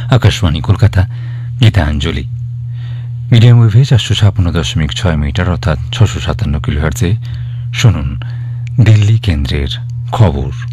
Akashvani Kolkata, Gitanjali. Medium ওয়েভে 456.6 metre অর্থাৎ 657 কিলোহার্টজে শুনুন দিল্লি কেন্দ্রের খবর।